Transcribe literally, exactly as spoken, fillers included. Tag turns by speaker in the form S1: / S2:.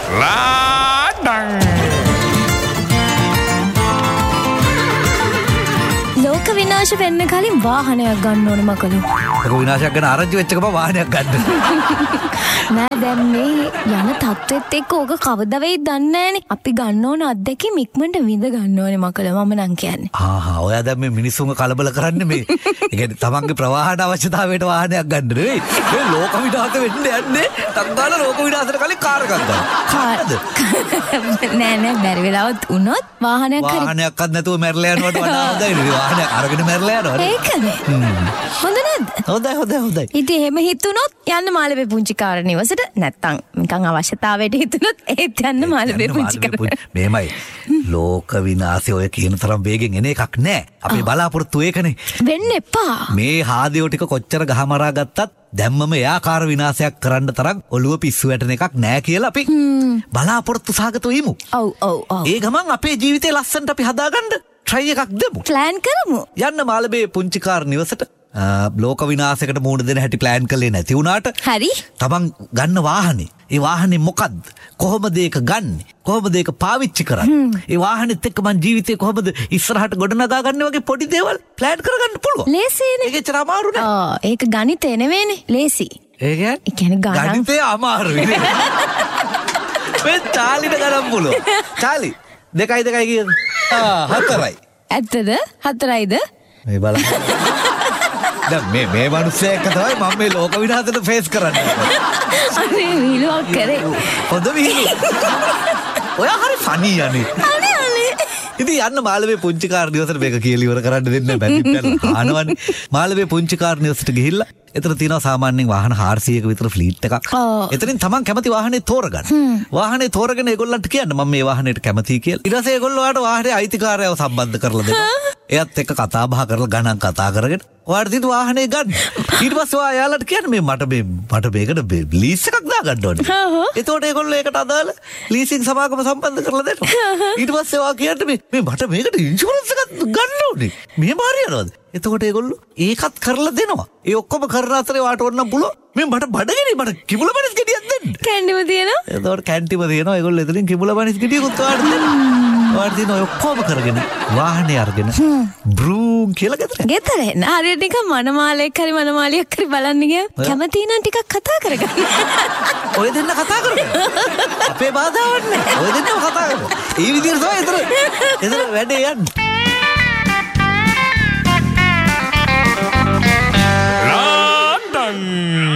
S1: Laden
S2: ලෝක විනාශ වෙන්න කලින් වාහනයක් ගන්න ඕන මකලු.
S3: ලෝක විනාශයක් ගැන ආරංචි වෙච්ච ගමන් වාහනයක් ගන්න.
S2: නෑ දැන් මේ යන තත්ත්වෙත් එක්ක ඕක කවදා වෙයිද දන්නේ නෑනේ. අපි ගන්න ඕන අත්දැකීම් ඉක්මනට විඳ ගන්න ඕනේ මකල මම නම් කියන්නේ.
S3: හා හා ඔයා දැන් මේ මිනිස්සුන්ව කලබල කරන්නේ මේ. ඒ කියන්නේ තමන්ගේ ප්‍රවාහන අවශ්‍යතාවයට වාහනයක් ගන්න නෙවෙයි. මේ ලෝක විනාශ වෙන්න යන්නේ තත්කාල ලෝක විනාශයට කලින් කාර් එකක් ගන්න. කාර්ද?
S2: නෑ නෑ බැරි වෙලාවත් උනොත් වාහනයක් හරි
S3: වාහනයක්වත් නැතුව මැරලා යනවට වඩා හොඳයි. වාහනයක් අරගෙන මැරලා යනවා.
S2: ඒකනේ. හොඳ නැද්ද?
S3: හොඳයි හොඳයි හොඳයි.
S2: ඉතින් එහෙම හිතුනොත් යන්න මාළඹේ පුංචි කාර් නිවසට නැත්තම් නිකන් අවශ්‍යතාවයට හිතුනොත් ඒත් යන්න මාළඹේ පුංචි කාර්.
S3: මේමයි ලෝක විනාශය ඔය කියන තරම් වේගෙන් එන එකක් නෑ. අපේ බලාපොරොත්තු ඒකනේ.
S2: වෙන්න එපා.
S3: මේ හාදියෝ ටික කොච්චර ගහමරා ගත්තත් දැම්මම එයාකාර විනාශයක් කරන්න තරම් ඔළුව පිස්සු වැටෙන එකක් නෑ කියලා අපි බලාපොරොත්තු සහගතව ඉමු.
S2: ඔව් ඔව් ඔව්.
S3: ඒ ගමන් අපේ ජීවිතේ ලස්සනට අපි හදාගන්න try එකක් දෙමු.
S2: ප්ලෑන් කරමු.
S3: යන්න මාළඹේ පුංචි කාර් නිවසට ලෝක විනාශයකට මුහුණ දෙන හැටි ප්ලෑන් කළේ නැති වුණාට
S2: හරි.
S3: තමන් ගන්න වාහනේ ඒ වාහනේ මොකද්ද? කොහොමද ඒක ගන්නෙ? කොහොමද ඒක පාවිච්චි කරන්නේ? ඒ වාහනේත් එක්ක මං ජීවිතේ කොහොමද ඉස්සරහට ගොඩනගා ගන්න වගේ පොඩි දේවල් ප්ලෑන් කරගන්න පුළුවන්.
S2: ලේසිනේ.
S3: ඒක චර අමාරු නෑ.
S2: ආ ඒක ගණිතේ නෙවෙයිනේ. ලේසි.
S3: ඒ කියන්නේ?
S2: ඒ කියන්නේ ගණන්.
S3: ගණිතේ අමාරුයි නේ. මේ චාලිට ගණන් පුළුවන්. චාලි දෙකයි දෙකයි කියද? ආ හතරයි.
S2: ඇත්තද? හතරයිද?
S3: මේ බලන්න. දැන් මේ මේ මිනිස්සෙක් එක්ක තමයි මම මේ ලෝක විනාශයට ෆේස් කරන්නේ.
S2: අනේ විලුවක් කරේ.
S3: හොඳ විහිළු. ඔයා හරි ෆනි යන්නේ.
S2: අනේ අනේ.
S3: ඉතින් යන්න මාළඹේ පුංචි කාර් නිවසට මේක කියලා ඉවර කරන්න දෙන්නේ නැහැ. බැරි පැනලා ආනවනේ. මාළඹේ පුංචි කාර් නිවසට ගිහිල්ලා එතන තියෙනවා සාමාන්‍යයෙන් වාහන හාරසියක විතර ෆ්ලීට් එකක්. එතනින් තමන් කැමති වාහනේ තෝරගන්න. වාහනේ තෝරගෙන ඒගොල්ලන්ට කියන්න මම මේ වාහනේට කැමතියි කියලා. ඊට පස්සේ ඒගොල්ලෝ ඔයාලට වාහනේ අයිතිකාරයව සම්බන්ධ කරලා දෙනවා. එයත් එක්ක කතා බහ කරලා ගණන් කතා කරගෙන ඔයාලට තියෙන වාහනේ ගන්න. ඊට පස්සේ ඔයා එයාලට කියන්න මේ මට මේ මට මේකට ලීස් එකක් දාගන්න ඕනේ. එතකොට ඒගොල්ලෝ ඒකට අදාළ ලීසින් සමාගම සම්බන්ධ කරලා දෙනවා. ඊට පස්සේ ඔයා කියන්න මේ මේ මට මේකට ඉන්ෂුරන්ස් එකක් ගන්න ඕනේ. මෙහෙම හරියනවද? එතකොට ඒගොල්ලෝ ඒකත් කරලා දෙනවා. ඒ ඔක්කොම කරන අතරේ වාට ඕනනම් පුළුවන් මේ මට බඩගිනි මට කිඹුල බනිස් ගෙඩියක් දෙන්න.
S2: කැන්ඩිම තියෙනවා.
S3: එතකොට කැන්ටිම තියෙනවා. ඒගොල්ලෝ එතනින් කිඹුල බනිස් ගෙඩියකුත් වාට දෙනවා. වාට දින ඔය ඔක්කොම කරගෙන වාහනේ අරගෙන බ්‍රූම් කියලා ගෙදර.
S2: ගෙදර එන්න. හරියට නිකන් මනමාලයක් හරි මනමාලියක් හරි බලන්න ගියා. කැමති නම් ටිකක් කතා කරගන්න.
S3: ඔය දෙන්න කතා කරගන්න. අපේ බාධාවක් නෑ. ඔය දෙන්නම කතා කරමු. ඒ විදිහට තමයි එතන එතන වැඩේ යන්නේ.
S1: ලාඩන්